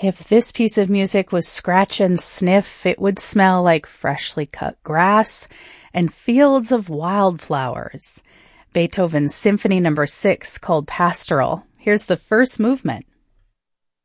If this piece of music was scratch and sniff, it would smell like freshly cut grass and fields of wildflowers. Beethoven's Symphony No. 6, called Pastoral. Here's the first movement.